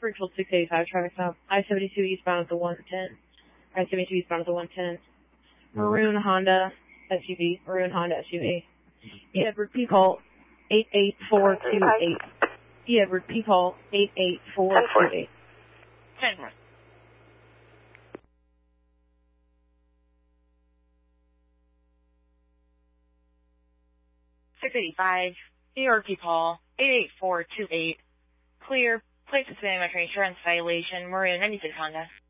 Springfield 685 traffic stop. I-72 eastbound at the 110. I-72 eastbound at the 110. Maroon Honda SUV. Edward Peephole 88428. Edward Peephole 88428. 10-4. 685, New York Peephole 88428. Clear. Place suspended metro insurance violation. Maroon 96 Honda.